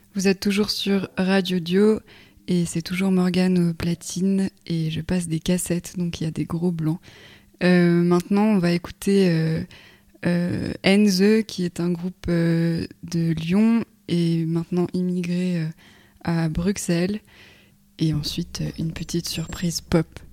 Vous êtes toujours sur Radio Dio et c'est toujours Morgane au platine et je passe des cassettes, donc il y a des gros blancs. Maintenant, on va écouter Enze, qui est un groupe de Lyon et maintenant immigré à Bruxelles. Et ensuite, une petite surprise pop.